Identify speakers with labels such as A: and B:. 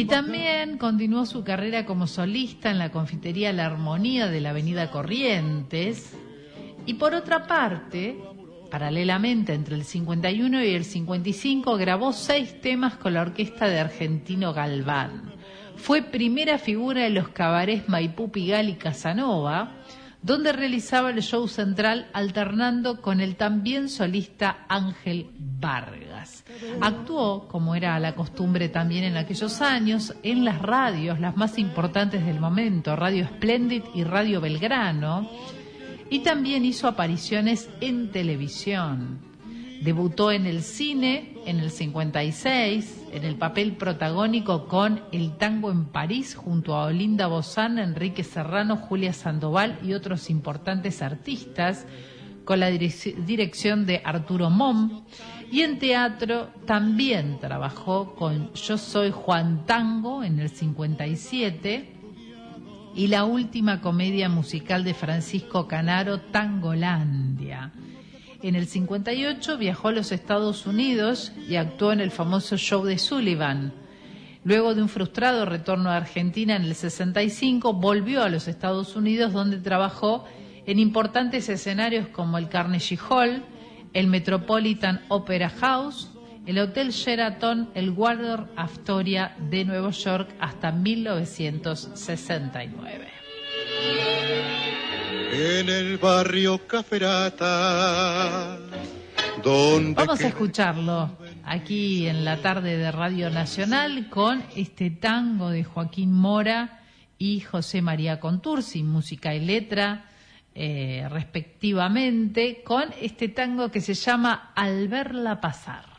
A: Y también continuó su carrera como solista en la confitería La Armonía de la Avenida Corrientes. Y por otra parte, paralelamente entre el 51 y el 55 grabó 6 temas con la orquesta de Argentino Galván. Fue primera figura de los cabarets Maipú, Pigalle y Casanova, donde realizaba el show central alternando con el también solista Ángel Vargas. Actuó, como era la costumbre también en aquellos años, en las radios, las más importantes del momento, Radio Splendid y Radio Belgrano, y también hizo apariciones en televisión. Debutó en el cine en el 56, en el papel protagónico con El tango en París, junto a Olinda Bozán, Enrique Serrano, Julia Sandoval y otros importantes artistas, con la dirección de Arturo Mom. Y en teatro también trabajó con Yo soy Juan Tango en el 57 y la última comedia musical de Francisco Canaro, Tangolandia. En el 58 viajó a los Estados Unidos y actuó en el famoso show de Sullivan. Luego de un frustrado retorno a Argentina en el 65, volvió a los Estados Unidos, donde trabajó en importantes escenarios como el Carnegie Hall, el Metropolitan Opera House, el Hotel Sheraton, el Waldorf Astoria de Nueva York hasta 1969.
B: En el barrio Caferata, donde
A: vamos a escucharlo aquí en la tarde de Radio Nacional con este tango de Joaquín Mora y José María Contursi, música y letra respectivamente, con este tango que se llama Al verla pasar.